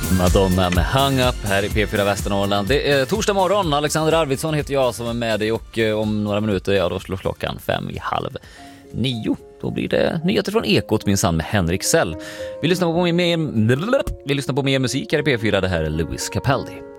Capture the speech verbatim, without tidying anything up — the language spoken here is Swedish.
Madonna med Hang Up här i P fyra Västernorrland. Det är torsdag morgon. Alexander Arvidsson heter jag som är med dig och om några minuter, ja, då slår klockan fem i halv nio. Då blir det nyheter från Ekot minsann med Henrik Sell. Vi lyssnar på mer, vi lyssnar på mer musik här i P fyra. Det här är Lewis Capaldi.